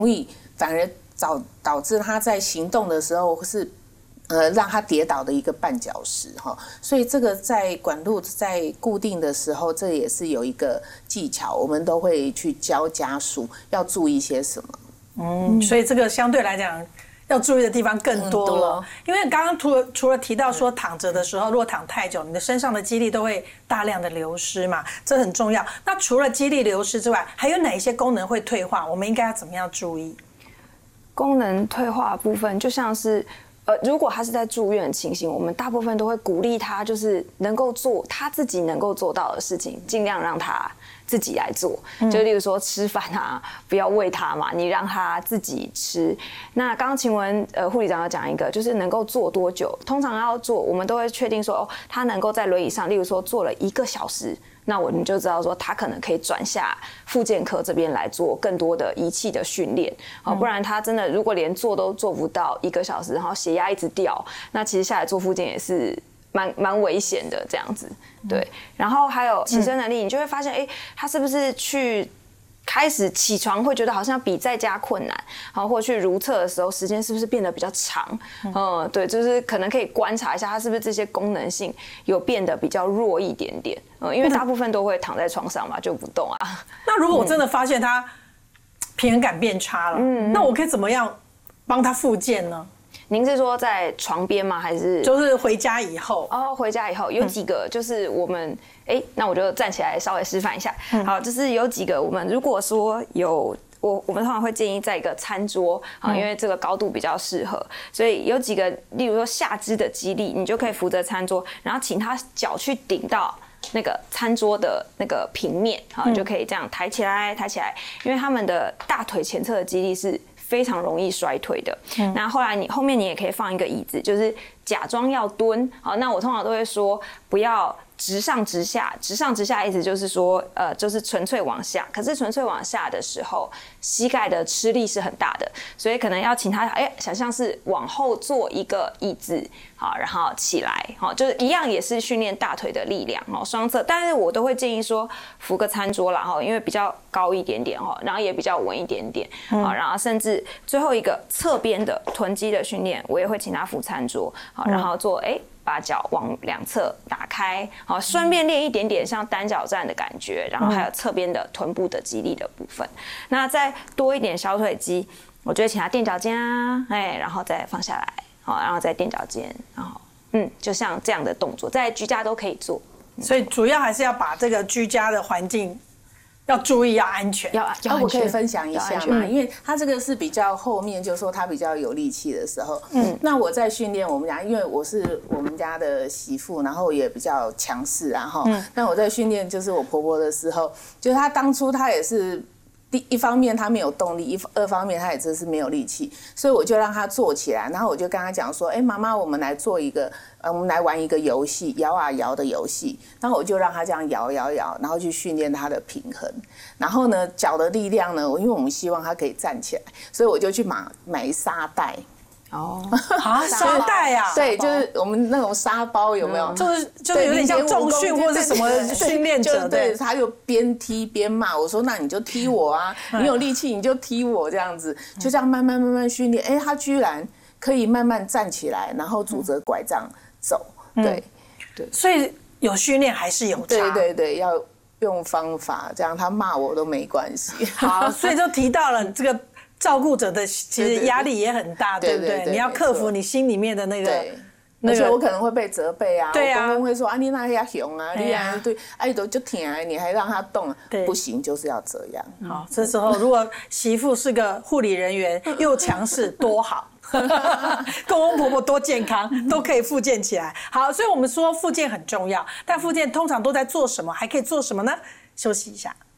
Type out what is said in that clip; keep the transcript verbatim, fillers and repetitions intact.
易反而导导致他在行动的时候是。呃，让他跌倒的一个绊脚石哈，所以这个在管路在固定的时候，这也是有一个技巧，我们都会去教家属要注意些什么。 嗯，所以这个相对来讲要注意的地方更多了。嗯、因为刚刚除了除了提到说躺着的时候，如果躺太久，你的身上的肌力都会大量的流失嘛，这很重要。那除了肌力流失之外，还有哪一些功能会退化？我们应该要怎么样注意？ 功能退化的部分，就像是。呃，如果他是在住院的情形，我们大部分都会鼓励他，就是能够做他自己能够做到的事情，尽量让他自己来做。嗯、就例如说吃饭啊，不要喂他嘛，你让他自己吃。那刚刚晴雯呃护理长要讲一个，就是能够做多久，通常要做，我们都会确定说，哦，他能够在轮椅上，例如说做了一个小时。那我们就知道说，他可能可以转下复健科这边来做更多的仪器的训练，好，不然他真的如果连做都做不到一个小时，然后血压一直掉，那其实下来做复健也是蛮蛮危险的这样子，对。然后还有起身能力，你就会发现，哎，他是不是去开始起床会觉得好像比在家困难，然后或去如厕的时候时间是不是变得比较长？嗯，对，就是可能可以观察一下他是不是这些功能性有变得比较弱一点点。嗯，因为大部分都会躺在床上嘛，就不动啊。 那如果我真的发现他平衡感变差了，嗯，那我可以怎么样帮他复健呢？ 您是说在床边吗？还是就是回家以后？ 哦，回家以后有几个，就是我们哎、嗯，那我就站起来稍微示范一下。嗯、好，就是有几个，我们如果说有我，我们通常会建议在一个餐桌啊，因为这个高度比较适合，所以有几个，例如说下肢的肌力，你就可以扶着餐桌，然后请他脚去顶到那个餐桌的那个平面，好，就可以这样抬起来，抬起来，因为他们的大腿前侧的肌力是非常容易衰退的。嗯、那后来你后面你也可以放一个椅子，就是假装要蹲。好，那我通常都会说不要直上直下，直上直下意思就是说，呃，就是纯粹往下。可是纯粹往下的时候，膝盖的吃力是很大的，所以可能要请他，哎，想象是往后坐一个椅子，好，然后起来，好，就是一样也是训练大腿的力量，哦，双侧。但是我都会建议说扶个餐桌啦，哈，因为比较高一点点，哈，然后也比较稳一点点，好，然后甚至最后一个侧边的臀肌的训练，我也会请他扶餐桌，好，然后做，哎。把脚往两侧打开，好，顺便练一点点像单脚站的感觉，然后还有侧边的臀部的肌力的部分。那再多一点小腿肌，我就会请他垫脚尖啊，哎，然后再放下来，好，然后再垫脚尖，然后嗯，就像这样的动作，在居家都可以做。 所以主要还是要把这个居家的环境。要注意，要安全， 要要我可以分享一下嘛？因为他这个是比较后面，就是说他比较有力气的时候，嗯，那我在训练我们家，因为我是我们家的媳妇，然后也比较强势啊，哈，嗯，那我在训练就是我婆婆的时候，就她当初她也是。第一方面他没有动力，一二方面他也真是没有力气，所以我就让他坐起来，然后我就跟他讲说，哎，妈妈，我们来做一个，呃，我们来玩一个游戏，摇啊摇的游戏。然后我就让他这样摇摇摇，然后去训练他的平衡。然后呢，脚的力量呢，因为我们希望他可以站起来，所以我就去买买沙袋。 哦， 啊，沙袋啊， 对，就是我们那种沙包，有没有？ 就是就是有点像重训或者什么训练者， 对，他就边踢边骂我说：“那你就踢我啊，你有力气你就踢我这样子。”就这样慢慢慢慢训练，哎，他居然可以慢慢站起来，然后拄着拐杖走，对对，所以有训练还是有差， 对对对，要用方法，这样他骂我都没关系。 好，所以就提到了这个。照顾者的其实压力也很大，对不对？你要克服你心里面的那个， 而且我可能会被责备啊， 对啊， 我公公会说啊，你那要熊啊，你啊对，哎都就挺啊，你还让他动，不行，就是要这样。 好，这时候如果媳妇是个护理人员，又强势，多好。公公婆婆多健康，都可以复健起来。好，所以我们说复健很重要，但复健通常都在做什么？还可以做什么呢？休息一下。